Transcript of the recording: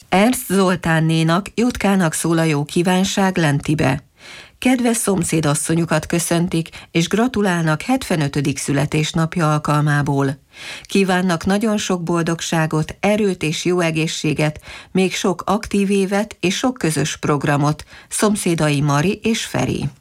Ernst Zoltánnénak, Jutkának szól a jó kívánság Lentibe. Kedves szomszédasszonyukat köszöntik, és gratulálnak 75. születésnapja alkalmából. Kívánnak nagyon sok boldogságot, erőt és jó egészséget, még sok aktív évet és sok közös programot, szomszédai Mari és Feri.